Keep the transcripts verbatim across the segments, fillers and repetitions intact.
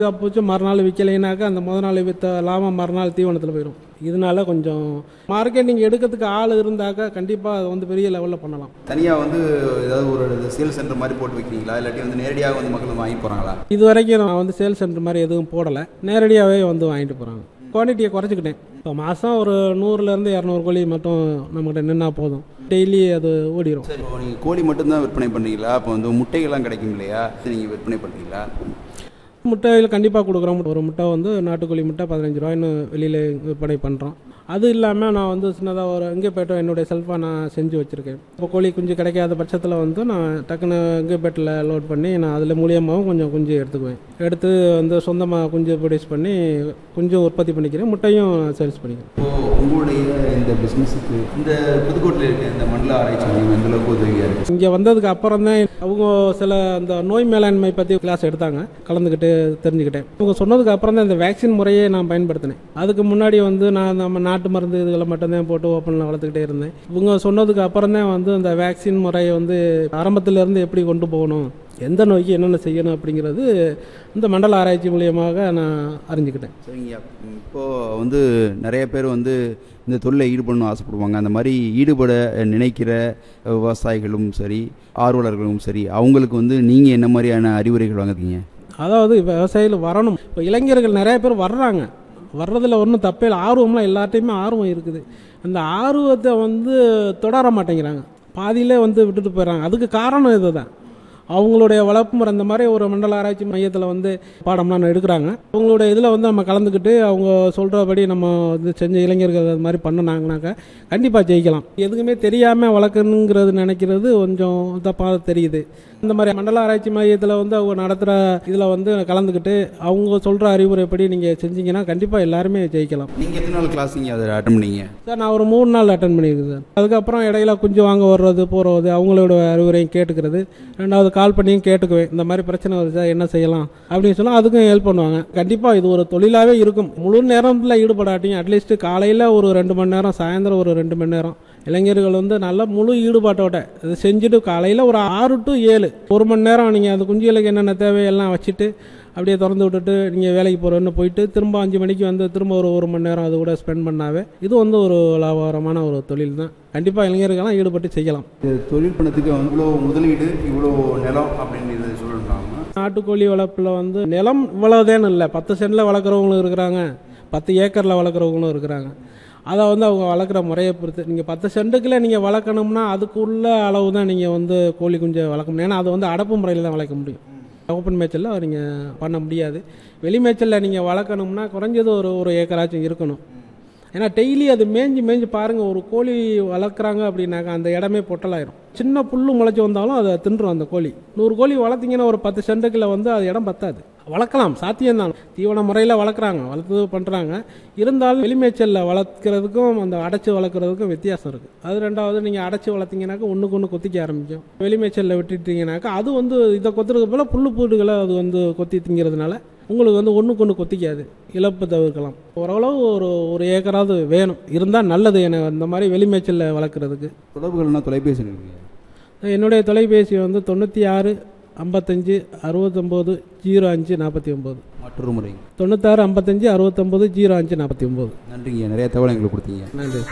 அப்போச்சும் மறுநாள் விற்கலைனாக்கா அந்த முத நாள் விற்ற லாபம் மறுநாள் தீவனத்தில் போயிடும். இதனால கொஞ்சம் மார்க்கெட்டிங் எடுக்கிறதுக்கு ஆள் இருந்தாக்கா கண்டிப்பாக அது வந்து பெரிய லெவலில் பண்ணலாம். தனியாக வந்து ஏதாவது ஒரு சேல் சென்டர் மாதிரி போட்டு வைக்கிறீங்களா, இல்லாட்டி வந்து நேரடியாக வந்து மக்கள் வாங்கி போகிறாங்களா? இது வரைக்கும் நான் வந்து சேல் சென்டர் மாதிரி எதுவும் போடலை, நேரடியாகவே வந்து வாங்கிட்டு போகிறாங்க. குவான்டிட்டியை குறைச்சிக்கிட்டேன். இப்போ மாதம் ஒரு நூறுலேருந்து இரநூறு கோழி மட்டும் நம்மகிட்ட நின்னா போதும், டெய்லி அது ஓடிடும். சரி, இப்போ நீங்கள் கோழி மட்டும்தான் விற்பனை பண்ணுறீங்களா? இப்போ வந்து முட்டைகள்லாம் கிடைக்கும் இல்லையா, நீங்கள் விற்பனை பண்ணுறீங்களா? முட்டையில் கண்டிப்பாக கொடுக்குறோம். ஒரு முட்டை வந்து நாட்டுக்கோழி முட்டை பதினஞ்சு ரூபாய்னு வெளியில் விற்பனை பண்ணுறோம். அது இல்லாமல் நான் வந்து சின்னதாக ஒரு இங்கேபேட்டை என்னுடைய செல்ஃபாக நான் செஞ்சு வச்சுருக்கேன். இப்போ கோழி குஞ்சு கிடைக்காத பட்சத்தில் வந்து நான் டக்குன்னு இங்கேபேட்டில் லோட் பண்ணி நான் அதில் மூலியமாகவும் கொஞ்சம் குஞ்சு எடுத்துக்குவேன். எடுத்து வந்து சொந்தமாக குஞ்சு ப்ரொடியூஸ் பண்ணி குஞ்சு உற்பத்தி பண்ணிக்கிறேன், முட்டையும் சேல்ஸ் பண்ணிக்கிறேன். இப்போது உங்களுடைய இந்த பிஸ்னஸுக்கு இந்த புதுக்கோட்டையில் இருக்க இந்த மண்டல ஆராய்ச்சி மையம் எந்த அளவுக்கு உதவியாக இருக்குது? இங்கே வந்ததுக்கு அப்புறம் தான் அவங்க சில அந்த நோய் மேலாண்மை பற்றி கிளாஸ் எடுத்தாங்க, கலந்துக்கிட்டு தெரிஞ்சுக்கிட்டேன். அவங்க சொன்னதுக்கு அப்புறம் தான் இந்த வேக்சின் முறையை நான் பயன்படுத்தினேன். அதுக்கு முன்னாடி வந்து நான் நம்ம நாட்டு மருந்து இதுகளை மட்டும்தான் போட்டு ஓப்பனில் வளர்த்துக்கிட்டே இருந்தேன். இவங்க சொன்னதுக்கு அப்புறம் தான் வந்து இந்த வேக்சின் முறையை வந்து ஆரம்பத்திலேருந்து எப்படி கொண்டு போகணும், எந்த நோய்க்கு என்னென்ன செய்யணும் அப்படிங்கிறது இந்த மண்டல ஆராய்ச்சி மூலியமாக நான் அறிஞ்சுக்கிட்டேன். சரிங்க. இப்போது வந்து நிறைய பேர் வந்து இந்த தொழிலை ஈடுபடணும் ஆசைப்படுவாங்க. அந்த மாதிரி ஈடுபட நினைக்கிற விவசாயிகளும் சரி, ஆர்வலர்களும் சரி, அவங்களுக்கு வந்து நீங்கள் என்ன மாதிரியான அறிவுரைகள் வாங்குறீங்க? அதாவது இப்போ விவசாயிகள் வரணும். இப்போ இளைஞர்கள் நிறைய பேர் வர்றாங்க, வர்றதில் ஒன்றும் தப்பே இல்லை. ஆர்வம்லாம் எல்லாத்தையுமே ஆர்வம் இருக்குது. அந்த ஆர்வத்தை வந்து தொடர மாட்டேங்கிறாங்க, பாதியிலே வந்து விட்டுட்டு போயிடறாங்க. அதுக்கு காரணம் இது தான். அவங்களுடைய வளர்ப்பு முறை இந்த மாதிரி ஒரு மண்டல ஆராய்ச்சி மையத்தில் வந்து பாடம்லாம் எடுக்கிறாங்க. அவங்களுடைய இதில் வந்து நம்ம கலந்துக்கிட்டு அவங்க சொல்கிறபடி நம்ம வந்து செஞ்ச இளைஞர்கள் அது மாதிரி பண்ணினாங்கனாக்கா கண்டிப்பாக ஜெயிக்கலாம். எதுவுமே தெரியாமல் வளர்க்கணுங்கிறது நினைக்கிறது கொஞ்சம் தப்பாக தெரியுது. இந்த மாதிரி மண்டல ஆராய்ச்சி மையத்தில் வந்து அவங்க நடத்துகிற இதில் வந்து கலந்துக்கிட்டு அவங்க சொல்கிற அறிவுரைப்படி நீங்கள் செஞ்சீங்கன்னா கண்டிப்பாக எல்லாருமே ஜெயிக்கலாம். நீங்கள் எத்தனை நாள் கிளாஸ் நீங்கள் அதை அட்டன் பண்ணீங்க? சார் நான் ஒரு மூணு நாள் அட்டன் பண்ணியிருக்கேன் சார். அதுக்கப்புறம் இடையில குஞ்சு வாங்க வர்றது போகிறது, அவங்களோட அறிவுரையும் கேட்டுக்கிறது, ரெண்டாவது கால் பண்ணியும் கேட்டுக்குவேன். இந்த மாதிரி பிரச்சனை வருது, என்ன செய்யலாம் அப்படின்னு சொன்னால் அதுக்கும் ஹெல்ப் பண்ணுவாங்க. கண்டிப்பாக இது ஒரு தொழிலாகவே இருக்கும். முழு நேரத்தில் ஈடுபடாட்டியும் அட்லீஸ்ட் காலையில் ஒரு ரெண்டு மணி நேரம், சாயந்தரம் ஒரு ரெண்டு மணி நேரம் இளைஞர்கள் வந்து நல்ல முழு ஈடுபாட்டோட இது செஞ்சுட்டு காலையில் ஒரு ஆறு டு ஏழு ஒரு மணி நேரம் நீங்கள் அந்த குஞ்சுகளுக்கு என்னென்ன தேவையெல்லாம் வச்சுட்டு அப்படியே திறந்து விட்டுட்டு நீங்கள் வேலைக்கு போகிறோன்னு போயிட்டு திரும்ப அஞ்சு மணிக்கு வந்து திரும்ப ஒரு ஒரு மணி நேரம் அது கூட ஸ்பெண்ட் பண்ணாவே இது வந்து ஒரு லாபகரமான ஒரு தொழில் தான். கண்டிப்பாக இளைஞர்கள்லாம் ஈடுபட்டு செய்யலாம். தொழில் பண்ணதுக்கு இவ்வளோ முதலீடு, இவ்வளோ நிலம் அப்படின்னு சொல்லணும்னா நாட்டுக்கோழி வளர்ப்பில் வந்து நிலம் இவ்வளோதேன்னு இல்லை. பத்து சென்டில் வளர்க்குறவங்களும் இருக்கிறாங்க, பத்து ஏக்கரில் வளர்க்குறவங்களும் இருக்கிறாங்க. அதை வந்து அவங்க வளர்க்குற முறையை பொறுத்து. நீங்கள் பத்து சென்ட்டுக்குள்ளே நீங்கள் வளர்க்கணும்னா அதுக்குள்ள அளவு தான் நீங்கள் வந்து கோழி குஞ்சை வளர்க்க முடியும். ஏன்னா அது வந்து அடப்பு முறையில் தான் வளர்க்க முடியும். ஓப்பன் மேய்ச்சலில் நீங்கள் பண்ண முடியாது. வெளி மேய்ச்சலில் நீங்கள் வளர்க்கணும்னா குறைஞ்சது ஒரு ஒரு ஏக்கராச்சும் இருக்கணும். ஏன்னா டெய்லி அது மேய்ஞ்சி மேய்ஞ்சி பாருங்கள், ஒரு கோழி வளர்க்குறாங்க அப்படின்னாக்கா அந்த இடமே பொட்டலாயிரும். சின்ன புல் முளைச்சி வந்தாலும் அதை தின்றும் அந்த கோழி. நூறு கோழி வளர்த்திங்கன்னா ஒரு பத்து சென்ட்டுக்குள்ள வந்து அது இடம் பத்தாது. வளர்க்கலாம், சாத்தியம்தான். தீவன முறையில் வளர்க்குறாங்க, வளர்த்து பண்ணுறாங்க. இருந்தாலும் வெளிமேய்ச்சலில் வளர்க்குறதுக்கும் அந்த அடைச்சி வளர்க்குறதுக்கும் வித்தியாசம் இருக்குது. அது ரெண்டாவது, நீங்கள் அடைச்சி வளர்த்திங்கனாக்கா ஒன்றுக்கு ஒன்று கொத்திக்க ஆரம்பிக்கும். வெளிமேய்ச்சலில் விட்டுட்டீங்கன்னாக்கா அது வந்து இதை கொத்துறது போல் புல்லு பூடுகளை அது வந்து கொத்தி திங்கிறதுனால உங்களுக்கு வந்து ஒன்றுக்கு ஒன்று கொத்திக்காது, இழப்பு தவிர்க்கலாம். ஓரளவு ஒரு ஒரு ஏக்கராவது வேணும், இருந்தால் நல்லது. எனக்கு அந்த மாதிரி வெளிமேய்ச்சலில் வளர்க்குறதுக்கு தொடர்புகள்னா தொலைபேசி என்னுடைய தொலைபேசி வந்து தொண்ணூற்றி ஆறு ஐம்பத்தஞ்சு அறுபத்தொம்போது ஜீரோ அஞ்சு நாற்பத்தி ஒம்பது. மற்றொரு முறை தொண்ணூத்தாறு ஐம்பத்தஞ்சு அறுபத்தொம்போது ஜீரோ அஞ்சு நாற்பத்தி ஒம்பது. நன்றிங்க, நிறைய தகவல் எங்களுக்கு கொடுத்தீங்க. நன்றி.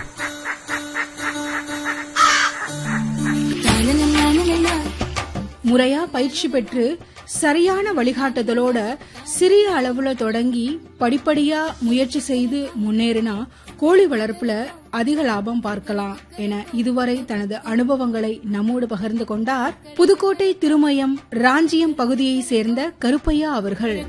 முறையா பயிற்சி பெற்று சரியான வழிகாட்டுதலோட சிறிய அளவுல தொடங்கி படிப்படியா முயற்சி செய்து முன்னேறினா கோழி வளர்ப்புல அதிக லாபம் பார்க்கலாம் என இதுவரை தனது அனுபவங்களை நம்மோடு பகிர்ந்து கொண்டார் புதுக்கோட்டை திருமயம் ராஞ்சியம் பகுதியை சேர்ந்த கருப்பையா அவர்கள்.